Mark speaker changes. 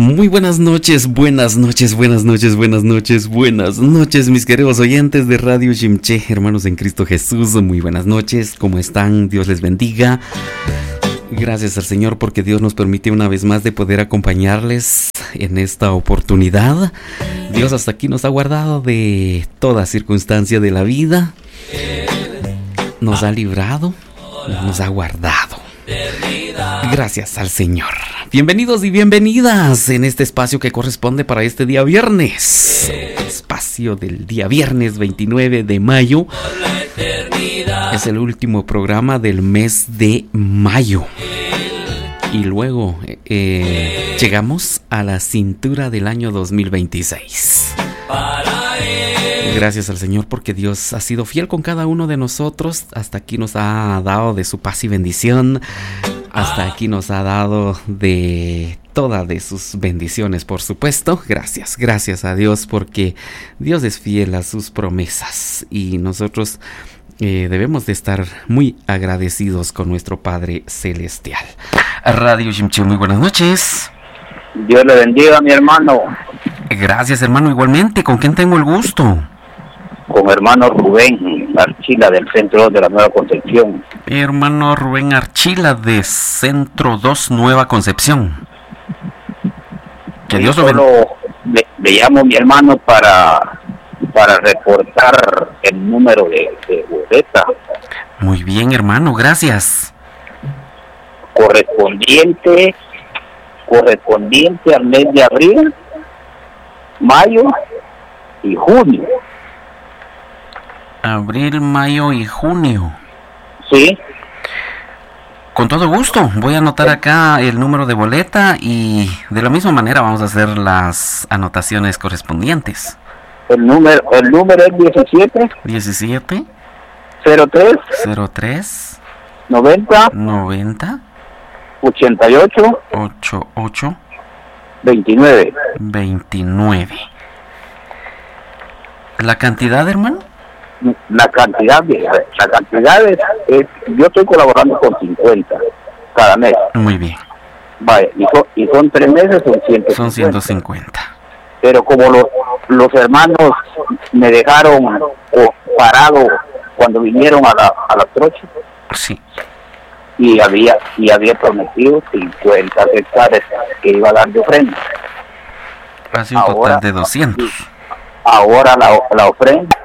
Speaker 1: Muy buenas noches, buenas noches, buenas noches, buenas noches, buenas noches, mis queridos oyentes de Radio Shimche, hermanos en Cristo Jesús. Muy buenas noches, ¿cómo están? Dios les bendiga. Gracias al Señor porque Dios nos permite una vez más de poder acompañarles en esta oportunidad. Dios hasta aquí nos ha guardado de toda circunstancia de la vida. Nos ha librado, nos ha guardado. Gracias al Señor. Bienvenidos y bienvenidas en este espacio que corresponde para este día viernes. Espacio del día viernes 29 de mayo. Es el último programa del mes de mayo. Y luego llegamos a la cintura del año 2026. Gracias al Señor porque Dios ha sido fiel con cada uno de nosotros. Hasta aquí nos ha dado de su paz y bendición. Hasta aquí nos ha dado de todas de sus bendiciones, por supuesto. Gracias a Dios porque Dios es fiel a sus promesas. Y nosotros debemos de estar muy agradecidos con nuestro Padre Celestial. Radio Shimche, muy buenas noches.
Speaker 2: Dios le bendiga, mi hermano.
Speaker 1: Gracias, hermano, igualmente. ¿Con quién tengo el gusto?
Speaker 2: Con hermano Rubén Archila del Centro 2 de la Nueva Concepción.
Speaker 1: Hermano Rubén Archila de Centro 2 Nueva Concepción. Que Dios lo bendiga.
Speaker 2: Le llamo, mi hermano, para reportar el número de boleta.
Speaker 1: Muy bien, hermano, gracias.
Speaker 2: Correspondiente al mes de abril, mayo y junio.
Speaker 1: Abril, mayo y junio.
Speaker 2: Sí.
Speaker 1: Con todo gusto. Voy a anotar acá el número de boleta y de la misma manera vamos a hacer las anotaciones correspondientes.
Speaker 2: El número es 17 03 90 88 29.
Speaker 1: ¿La cantidad, hermano?
Speaker 2: La cantidad es yo estoy colaborando con 50 cada mes.
Speaker 1: Muy bien.
Speaker 2: Vale, y son 3 meses, son
Speaker 1: 150.
Speaker 2: Pero como los hermanos me dejaron parado cuando vinieron a la trocha.
Speaker 1: Sí.
Speaker 2: Y había prometido 50 hectáreas que iba a dar de ofrenda.
Speaker 1: Hace un total de 200.
Speaker 2: Ahora la ofrenda